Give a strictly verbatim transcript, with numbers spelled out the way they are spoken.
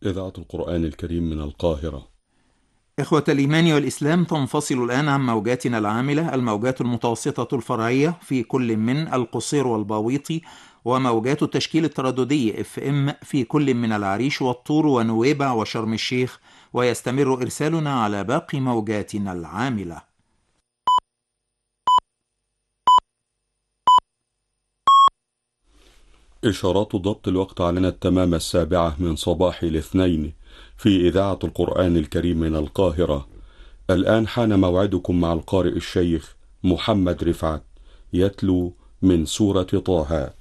إذاعة القرآن الكريم من القاهرة. إخوة الإيمان والإسلام، تنفصل الآن عن موجاتنا العاملة الموجات المتوسطة الفرعية في كل من القصير والباويطي، وموجات التشكيل الترددي اف ام في كل من العريش والطور ونويبع وشرم الشيخ، ويستمر إرسالنا على باقي موجاتنا العاملة. إشارات ضبط الوقت علينا التمام السابعة من صباح الاثنين في إذاعة القرآن الكريم من القاهرة. الآن حان موعدكم مع القارئ الشيخ محمد رفعت يتلو من سورة طه.